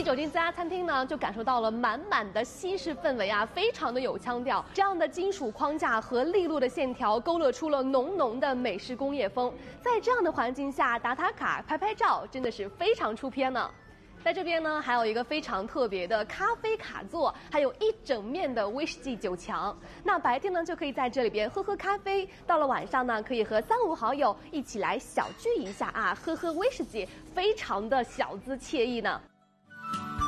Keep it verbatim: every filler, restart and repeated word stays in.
走进这家餐厅呢，就感受到了满满的西式氛围啊，非常的有腔调。这样的金属框架和利落的线条，勾勒出了浓浓的美式工业风。在这样的环境下打打卡、拍拍照，真的是非常出片呢。 在这边呢，还有一个非常特别的咖啡卡座，还有一整面的威士忌酒墙。那白天呢，就可以在这里边喝喝咖啡；到了晚上呢，可以和三五好友一起来小聚一下啊，喝喝威士忌，非常的小资惬意呢。